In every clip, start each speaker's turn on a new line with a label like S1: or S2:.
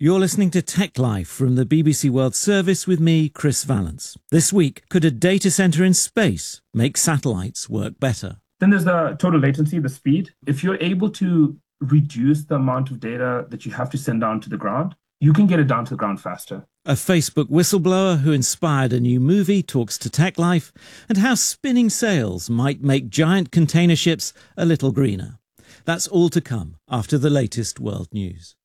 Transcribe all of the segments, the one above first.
S1: You're listening to Tech Life from the BBC World Service with me, Chris Valence. This week, could a data centre in space make satellites work better?
S2: Then there's the total latency, the speed. If you're able to reduce the amount of data that you have to send down to the ground, you can get it down to the ground faster.
S1: A Facebook whistleblower who inspired a new movie talks to Tech Life and how spinning sails might make giant container ships a little greener. That's all to come after the latest world news.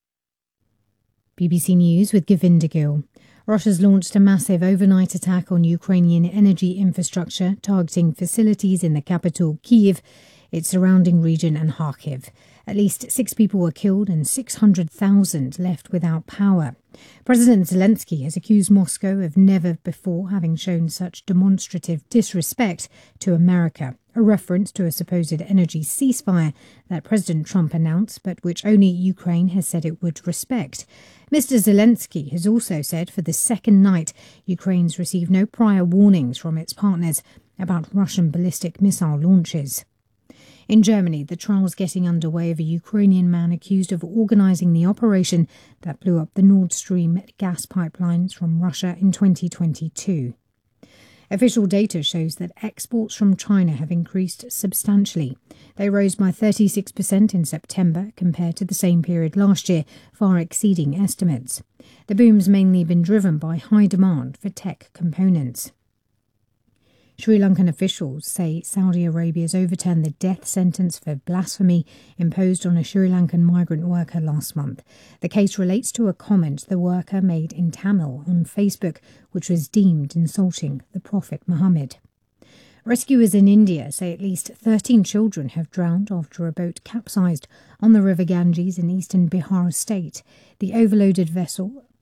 S3: BBC News with Govinder Gill. Russia's launched a massive overnight attack on Ukrainian energy infrastructure, targeting facilities in the capital, Kyiv, its surrounding region and Kharkiv. At least 6 people were killed and 600,000 left without power. President Zelensky has accused Moscow of never before having shown such demonstrative disrespect to America, a reference to a supposed energy ceasefire that President Trump announced, but which only Ukraine has said it would respect. Mr. Zelensky has also said for the second night Ukraine's received no prior warnings from its partners about Russian ballistic missile launches. In Germany, the trial's getting underway of a Ukrainian man accused of organising the operation that blew up the Nord Stream gas pipelines from Russia in 2022. Official data shows that exports from China have increased substantially. They rose by 36% in September compared to the same period last year, far exceeding estimates. The boom's mainly been driven by high demand for tech components. Sri Lankan officials say Saudi Arabia has overturned the death sentence for blasphemy imposed on a Sri Lankan migrant worker last month. The case relates to a comment the worker made in Tamil on Facebook, which was deemed insulting the Prophet Muhammad. Rescuers in India say at least 13 children have drowned after a boat capsized on the River Ganges in eastern Bihar state. The overloaded vessel